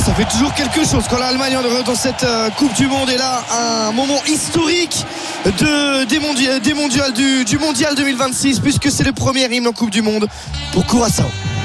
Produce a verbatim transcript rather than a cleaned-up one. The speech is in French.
ça fait toujours quelque chose quand l'Allemagne est dans cette euh, Coupe du Monde. Et là, un moment historique de, des, mondia- des mondiales du, du mondial deux mille vingt-six, puisque c'est le premier hymne en Coupe du Monde pour Curaçao.